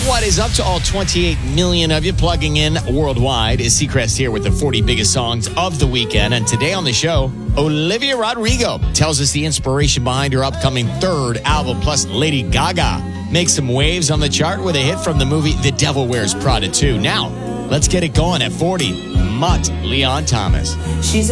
What is up to all 28 million of you plugging in worldwide? Is Seacrest here with the 40 biggest songs of the weekend. And today on the show, Olivia Rodrigo tells us the inspiration behind her upcoming third album. Plus, Lady Gaga makes some waves on the chart with a hit from the movie The Devil Wears Prada 2. Now, let's get it going at 40. Mutt Leon Thomas. She's